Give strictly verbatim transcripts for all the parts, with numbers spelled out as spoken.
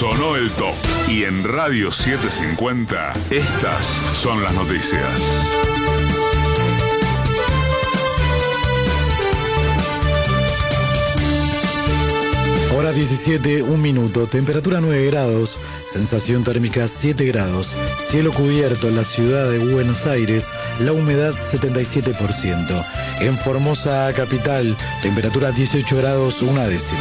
Sonó el top. Y en Radio setecientos cincuenta, estas son las noticias. Hora diecisiete, un minuto, temperatura nueve grados, sensación térmica siete grados, cielo cubierto en la ciudad de Buenos Aires, la humedad setenta y siete por ciento. En Formosa capital, temperatura dieciocho grados, una décima.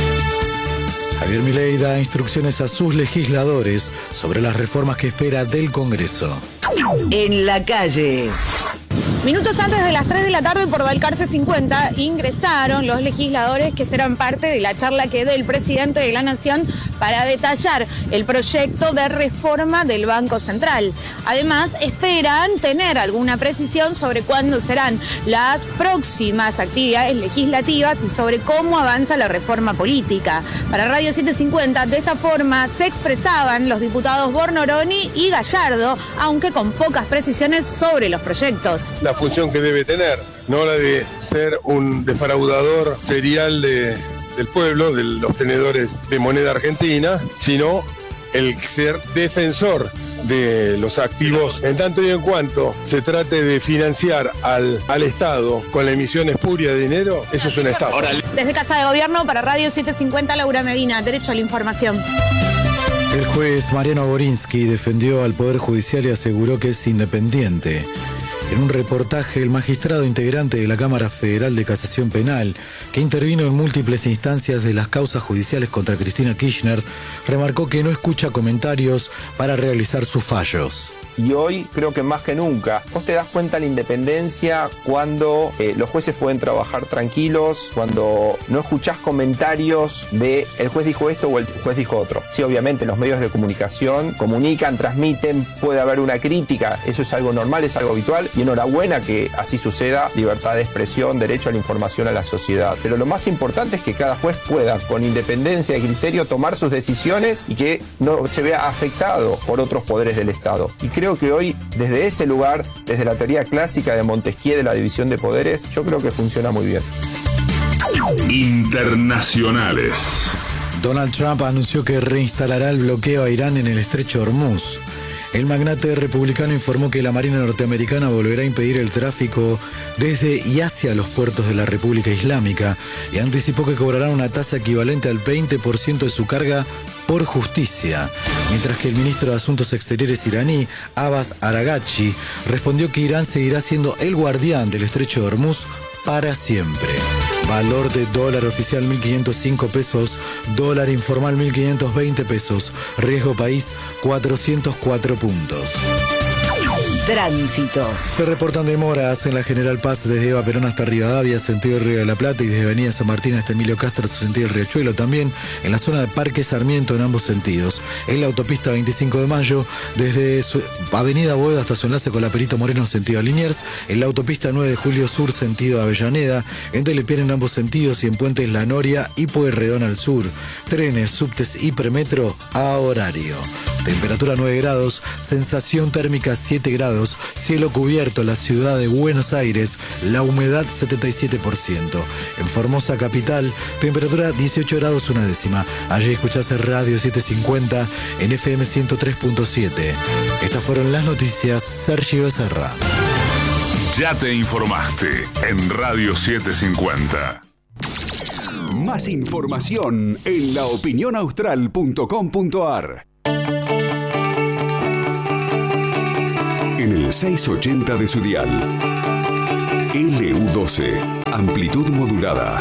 Javier Milei da instrucciones a sus legisladores sobre las reformas que espera del Congreso. En la calle. Minutos antes de las tres de la tarde por Balcarce cincuenta ingresaron los legisladores que serán parte de la charla que dé el presidente de la Nación para detallar el proyecto de reforma del Banco Central. Además, esperan tener alguna precisión sobre cuándo serán las próximas actividades legislativas y sobre cómo avanza la reforma política. Para Radio setecientos cincuenta, de esta forma se expresaban los diputados Bornoroni y Gallardo, aunque con pocas precisiones sobre los proyectos. La función que debe tener, no la de ser un defraudador serial de, del pueblo, de los tenedores de moneda argentina, sino el ser defensor de los activos, en tanto y en cuanto se trate de financiar al, al Estado con la emisión espuria de dinero, eso es un estafa. Desde Casa de Gobierno para Radio setecientos cincuenta, Laura Medina, derecho a la información. El juez Mariano Borinsky defendió al Poder Judicial y aseguró que es independiente. En un reportaje, el magistrado integrante de la Cámara Federal de Casación Penal, que intervino en múltiples instancias de las causas judiciales contra Cristina Kirchner, remarcó que no escucha comentarios para realizar sus fallos. Y hoy creo que más que nunca, vos te das cuenta de la independencia cuando eh, los jueces pueden trabajar tranquilos, cuando no escuchás comentarios de el juez dijo esto o el juez dijo otro. Sí, obviamente los medios de comunicación comunican, transmiten, puede haber una crítica, eso es algo normal, es algo habitual y enhorabuena que así suceda, libertad de expresión, derecho a la información a la sociedad. Pero lo más importante es que cada juez pueda, con independencia de criterio, tomar sus decisiones y que no se vea afectado por otros poderes del Estado. Y creo Creo que hoy, desde ese lugar, desde la teoría clásica de Montesquieu de la división de poderes, yo creo que funciona muy bien. Internacionales. Donald Trump anunció que reinstalará el bloqueo a Irán en el estrecho de Hormuz. El magnate republicano informó que la Marina norteamericana volverá a impedir el tráfico desde y hacia los puertos de la República Islámica y anticipó que cobrarán una tasa equivalente al veinte por ciento de su carga por justicia, mientras que el ministro de Asuntos Exteriores iraní, Abbas Araghchi, respondió que Irán seguirá siendo el guardián del estrecho de Hormuz para siempre. Valor de dólar oficial mil quinientos cinco pesos, dólar informal mil quinientos veinte pesos, riesgo país cuatrocientos cuatro puntos. Tránsito. Se reportan demoras en la General Paz desde Eva Perón hasta Rivadavia, sentido Río de la Plata, y desde Avenida San Martín hasta Emilio Castro, sentido Riachuelo, también en la zona de Parque Sarmiento en ambos sentidos. En la autopista veinticinco de mayo, desde su Avenida Boedo hasta su enlace con la Perito Moreno, sentido Liniers. En la autopista nueve de julio sur, sentido Avellaneda. En Telepier en ambos sentidos y en Puentes La Noria y Pueyrredón al sur. Trenes, subtes y premetro a horario. Temperatura nueve grados, sensación térmica siete grados, cielo cubierto en la ciudad de Buenos Aires, la humedad setenta y siete por ciento. En Formosa capital, temperatura dieciocho grados una décima. Allí escuchás Radio setecientos cincuenta en F M ciento tres punto siete. Estas fueron las noticias. Sergio Becerra. Ya te informaste en Radio setecientos cincuenta. Más información en la opinión austral punto com punto a r. En el seiscientos ochenta de su dial. L U doce, amplitud modulada.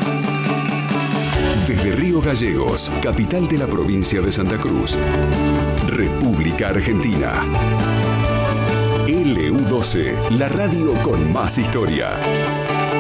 Desde Río Gallegos, capital de la provincia de Santa Cruz, República Argentina. L U doce, la radio con más historia.